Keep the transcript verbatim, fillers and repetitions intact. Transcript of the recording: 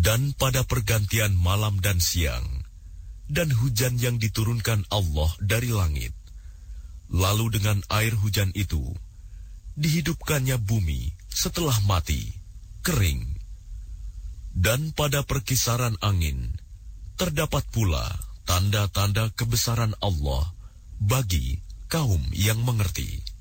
Dan pada pergantian malam dan siang, dan hujan yang diturunkan Allah dari langit, lalu dengan air hujan itu, dihidupkannya bumi setelah mati, kering. Dan pada perkisaran angin, terdapat pula tanda-tanda kebesaran Allah bagi kaum yang mengerti.